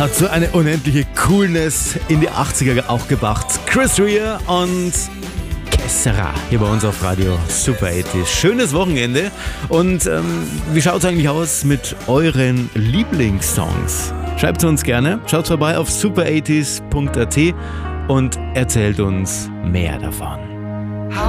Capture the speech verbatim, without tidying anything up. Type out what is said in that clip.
hat so eine unendliche Coolness in die achtziger auch gebracht. Chris Rea und Kessera hier bei uns auf Radio Super achtzig. Schönes Wochenende. Und ähm, wie schaut es eigentlich aus mit euren Lieblingssongs? Schreibt uns gerne. Schaut vorbei auf super achtzig punkt at und erzählt uns mehr davon.